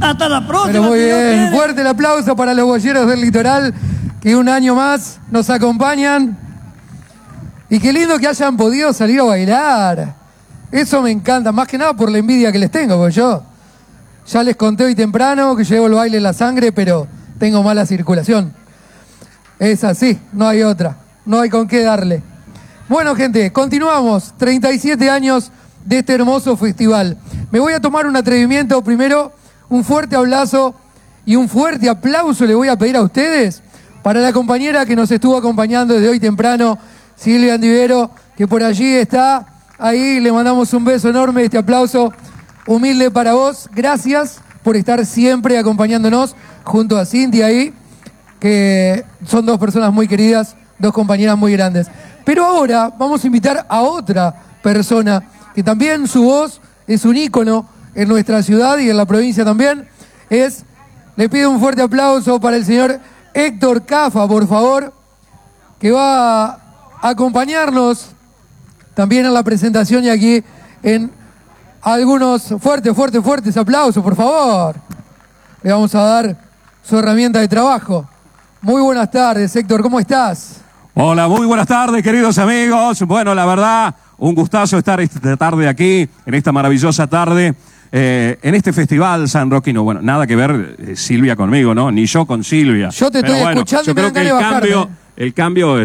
Hasta la próxima. Pero muy bien, fuerte el aplauso para los boyeros del litoral que un año más nos acompañan. Y qué lindo que hayan podido salir a bailar. Eso me encanta, más que nada por la envidia que les tengo, porque yo ya les conté hoy temprano que llevo el baile en la sangre, pero tengo mala circulación. Es así, no hay otra, no hay con qué darle. Bueno, gente, continuamos. 37 años de este hermoso festival. Me voy a tomar un atrevimiento. Primero, un fuerte abrazo y un fuerte aplauso le voy a pedir a ustedes para la compañera que nos estuvo acompañando desde hoy temprano, Silvia Andivero, que por allí está. Ahí le mandamos un beso enorme, este aplauso humilde para vos. Gracias por estar siempre acompañándonos junto a Cintia ahí, que son dos personas muy queridas, dos compañeras muy grandes. Pero ahora vamos a invitar a otra persona que también su voz es un ícono en nuestra ciudad y en la provincia también. Le pido un fuerte aplauso para el señor Héctor Cafa, por favor, que va a acompañarnos también en la presentación y aquí en algunos fuertes aplausos, por favor. Le vamos a dar su herramienta de trabajo. Muy buenas tardes, Héctor, ¿cómo estás? Hola, muy buenas tardes, queridos amigos. Bueno, la verdad, un gustazo estar esta tarde aquí, en esta maravillosa tarde, en este festival sanroquino. Bueno, nada que ver Silvia conmigo, ¿no? Ni yo con Silvia. Yo te estoy escuchando y me dan ganas de bajarme. El cambio,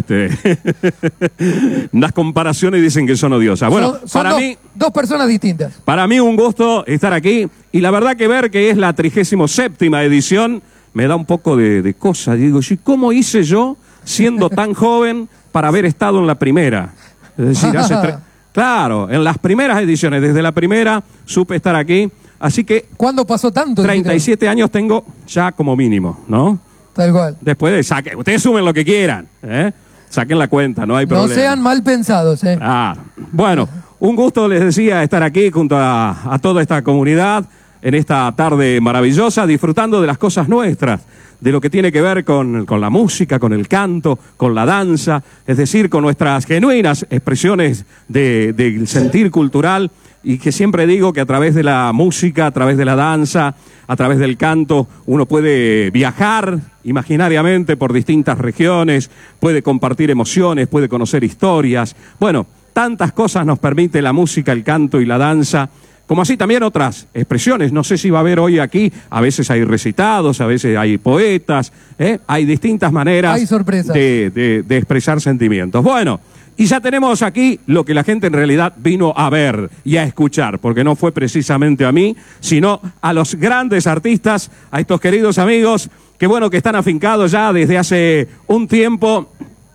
las comparaciones dicen que son odiosas. Bueno, son para mí, dos personas distintas. Para mí un gusto estar aquí y la verdad que ver que es la 37ª edición me da un poco de cosa. Digo, ¿cómo hice yo, siendo tan joven, para haber estado en la primera? Es decir, claro, en las primeras ediciones, desde la primera supe estar aquí, así que... ¿Cuándo pasó tanto? 37 años tengo ya como mínimo, ¿no? Tal cual. Después de ustedes sumen lo que quieran, saquen la cuenta, no hay problema. No sean mal pensados, Bueno, un gusto, les decía, estar aquí junto a toda esta comunidad en esta tarde maravillosa, disfrutando de las cosas nuestras, de lo que tiene que ver con la música, con el canto, con la danza, es decir, con nuestras genuinas expresiones del sentir cultural, y que siempre digo que a través de la música, a través de la danza, a través del canto, uno puede viajar imaginariamente por distintas regiones, puede compartir emociones, puede conocer historias. Bueno, tantas cosas nos permite la música, el canto y la danza, como así también otras expresiones. No sé si va a haber hoy aquí, a veces hay recitados, a veces hay poetas, hay distintas maneras hay sorpresas de expresar sentimientos. Bueno, y ya tenemos aquí lo que la gente en realidad vino a ver y a escuchar, porque no fue precisamente a mí, sino a los grandes artistas, a estos queridos amigos, que bueno, que están afincados ya desde hace un tiempo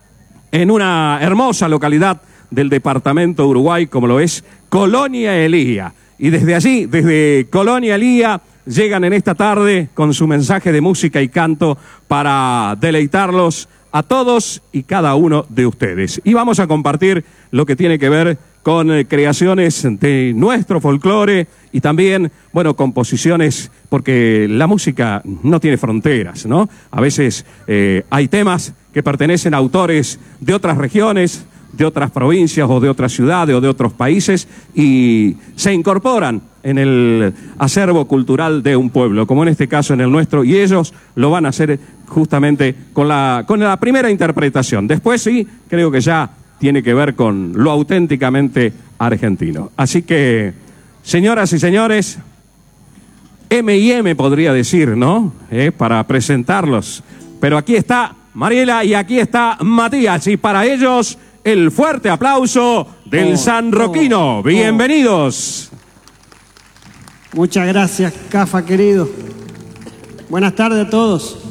en una hermosa localidad del departamento de Uruguay, como lo es Colonia Elía. Y desde allí, desde Colonia Elía, llegan en esta tarde con su mensaje de música y canto para deleitarlos a todos y cada uno de ustedes. Y vamos a compartir lo que tiene que ver con creaciones de nuestro folclore y también, bueno, composiciones, porque la música no tiene fronteras, ¿no? A veces hay temas que pertenecen a autores de otras regiones, de otras provincias o de otras ciudades o de otros países y se incorporan en el acervo cultural de un pueblo, como en este caso en el nuestro, y ellos lo van a hacer justamente con la primera interpretación. Después sí, creo que ya tiene que ver con lo auténticamente argentino. Así que, señoras y señores, M&M podría decir, ¿no? Para presentarlos. Pero aquí está Mariela y aquí está Matías, y para ellos el fuerte aplauso del sanroquino. Bienvenidos. Muchas gracias, Cafa, querido. Buenas tardes a todos.